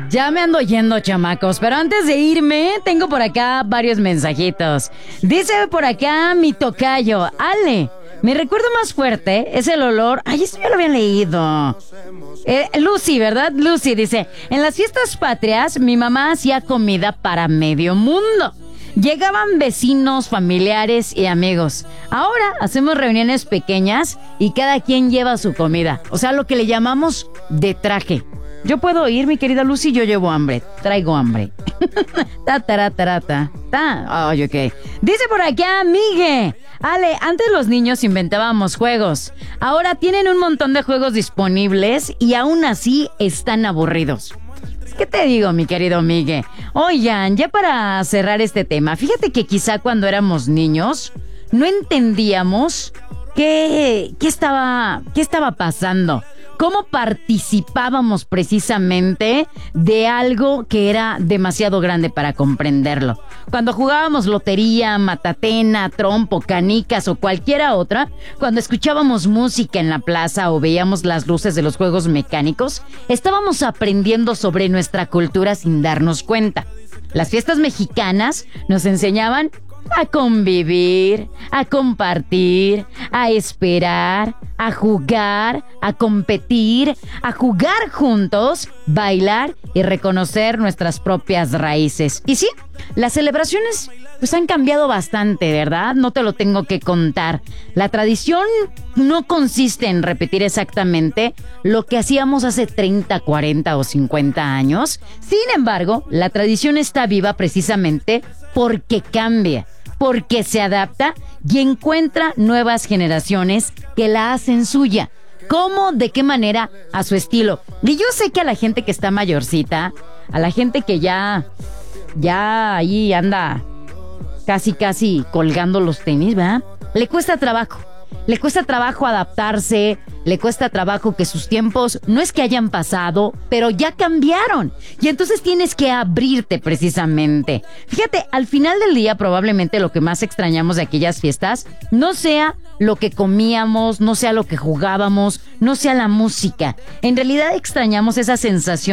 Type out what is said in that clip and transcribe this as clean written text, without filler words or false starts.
Ya me ando yendo, chamacos, pero antes de irme, tengo por acá varios mensajitos. Dice por acá mi tocayo, Ale, mi recuerdo más fuerte es el olor... Ay, esto ya lo habían leído. Lucy, ¿verdad? Lucy dice, en las fiestas patrias, mi mamá hacía comida para medio mundo. Llegaban vecinos, familiares y amigos. Ahora hacemos reuniones pequeñas y cada quien lleva su comida. O sea, lo que le llamamos de traje. Yo puedo ir, mi querida Lucy, yo llevo hambre. Traigo hambre. Ay, ok. Dice por acá, Migue. Ale, antes los niños inventábamos juegos. Ahora tienen un montón de juegos disponibles y aún así están aburridos. ¿Qué te digo, mi querido Migue? Oigan, ya para cerrar este tema, fíjate que quizá cuando éramos niños no entendíamos qué estaba pasando. Cómo participábamos precisamente de algo que era demasiado grande para comprenderlo. Cuando jugábamos lotería, matatena, trompo, canicas o cualquiera otra, cuando escuchábamos música en la plaza o veíamos las luces de los juegos mecánicos, estábamos aprendiendo sobre nuestra cultura sin darnos cuenta. Las fiestas mexicanas nos enseñaban a convivir, a compartir, a esperar, a jugar, a competir, a jugar juntos, bailar y reconocer nuestras propias raíces. Y sí, las celebraciones pues han cambiado bastante, ¿verdad? No te lo tengo que contar. La tradición no consiste en repetir exactamente lo que hacíamos hace 30, 40 o 50 años. Sin embargo, la tradición está viva precisamente porque cambia, porque se adapta y encuentra nuevas generaciones que la hacen suya. ¿Cómo? ¿De qué manera? A su estilo. Y yo sé que a la gente que está mayorcita, a la gente que ya ahí anda casi colgando los tenis, ¿verdad? Le cuesta trabajo. Le cuesta trabajo adaptarse, le cuesta trabajo que sus tiempos no es que hayan pasado, pero ya cambiaron. Y entonces tienes que abrirte precisamente. Fíjate, al final del día probablemente lo que más extrañamos de aquellas fiestas no sea lo que comíamos, no sea lo que jugábamos, no sea la música. En realidad extrañamos esa sensación